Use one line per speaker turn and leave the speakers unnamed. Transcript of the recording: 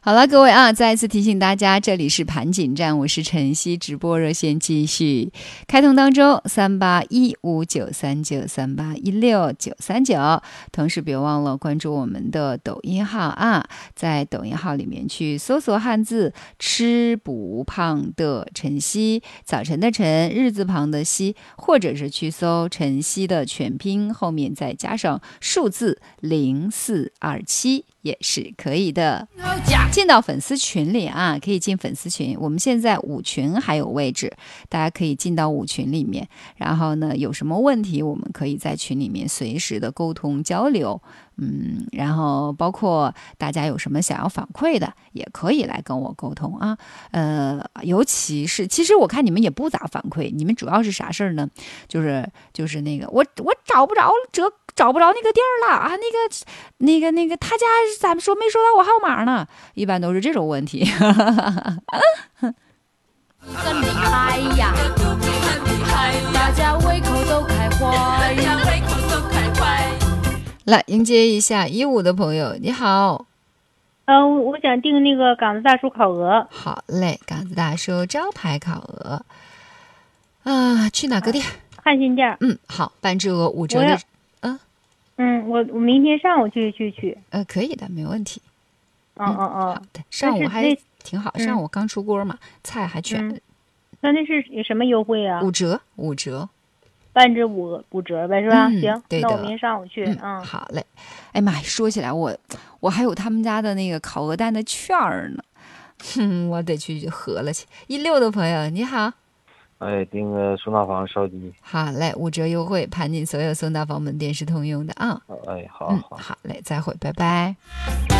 好了，各位啊，再一次提醒大家，这里是盘锦站，我是晨曦，直播热线继续开通当中，38159393816939，同时别忘了关注我们的抖音号啊，在抖音号里面去搜索汉字吃不胖的晨曦，早晨的晨，日字旁的曦，或者是去搜晨曦的全拼，后面再加上数字0427也是可以的。进到粉丝群里啊，可以进粉丝群，我们现在5群还有位置，大家可以进到5群里面，然后呢有什么问题我们可以在群里面随时的沟通交流，然后包括大家有什么想要反馈的也可以来跟我沟通啊。尤其是其实我看你们也不咋反馈，你们主要是啥事儿呢？就是那个我找不着那个地儿了啊，那个他家咋说没收到我号码呢？一般都是这种问题。
真厉害呀！大家胃口都开怀，
来迎接一下15的朋友，你好。
我想订那个岗子大叔烤鹅。
好嘞，岗子大叔招牌烤鹅啊，去哪个店？
汉信店。
好，半只鹅5折的。
我明天上午去。
可以的，没问题。
好
的，上午还挺好，上午刚出锅嘛，菜还全。
那是什么优惠啊
？5折，
半只5折呗，是吧？行，
对的，
那我明天上午去。
好嘞。哎妈呀，说起来我还有他们家的那个烤鹅蛋的券儿呢，我得去合了去。16的朋友你好。
订个送大房烧鸡。
好嘞，5折优惠，盘锦所有送大房门店是通用的啊。
好，
好嘞，再会，拜拜。